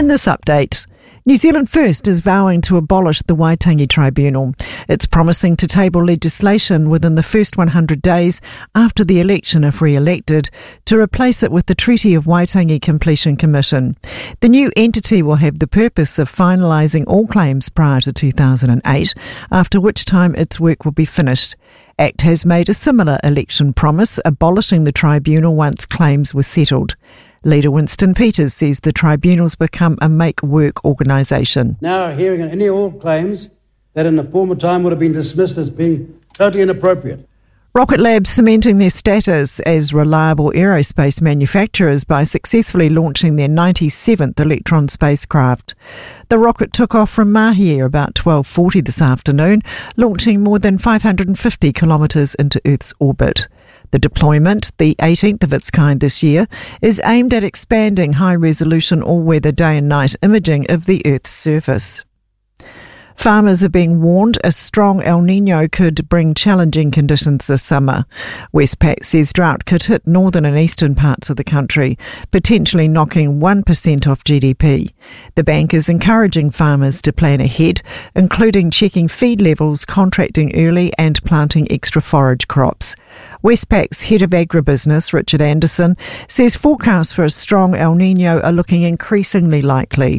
In this update, New Zealand First is vowing to abolish the Waitangi Tribunal. It's promising to table legislation within the first 100 days after the election, if re-elected, to replace it with the Treaty of Waitangi Completion Commission. The new entity will have the purpose of finalising all claims prior to 2008, after which time its work will be finished. ACT has made a similar election promise, abolishing the tribunal once claims were settled. Leader Winston Peters says the tribunal's become a make-work organisation. Now hearing any or all claims that in the former time would have been dismissed as being totally inappropriate. Rocket Lab cementing their status as reliable aerospace manufacturers by successfully launching their 97th Electron spacecraft. The rocket took off from Mahia about 12:40 this afternoon, launching more than 550 kilometres into Earth's orbit. The deployment, the 18th of its kind this year, is aimed at expanding high-resolution all-weather day and night imaging of the Earth's surface. Farmers are being warned a strong El Niño could bring challenging conditions this summer. Westpac says drought could hit northern and eastern parts of the country, potentially knocking 1% off GDP. The bank is encouraging farmers to plan ahead, including checking feed levels, contracting early and planting extra forage crops. Westpac's head of agribusiness, Richard Anderson, says forecasts for a strong El Niño are looking increasingly likely.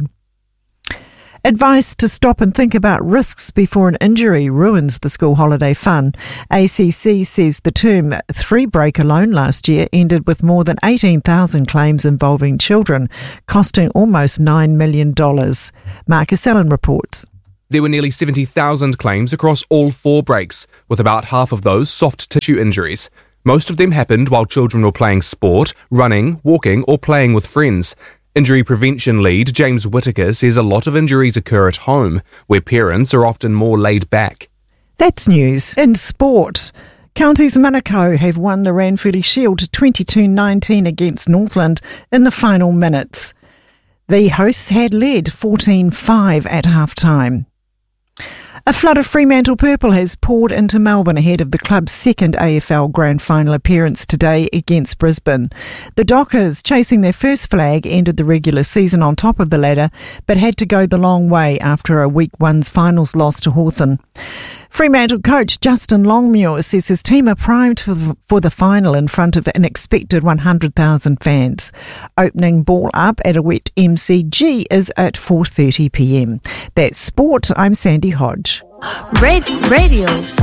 Advice to stop and think about risks before an injury ruins the school holiday fun. ACC says the term 3 break alone last year ended with more than 18,000 claims involving children, costing almost $9 million. Marcus Allen reports. There were nearly 70,000 claims across all 4 breaks, with about half of those soft tissue injuries. Most of them happened while children were playing sport, running, walking or playing with friends. Injury prevention lead James Whittaker says a lot of injuries occur at home, where parents are often more laid back. That's news. In sport, Counties Manukau have won the Ranfurly Shield 22-19 against Northland in the final minutes. The hosts had led 14-5 at half-time. A flood of Fremantle purple has poured into Melbourne ahead of the club's second AFL Grand Final appearance today against Brisbane. The Dockers, chasing their first flag, ended the regular season on top of the ladder, but had to go the long way after a Week 1's finals loss to Hawthorn. Fremantle coach Justin Longmuir says his team are primed for the final in front of an expected 100,000 fans. Opening ball up at a wet MCG is at 4:30 p.m. That's sport. I'm Sandy Hodge. Radio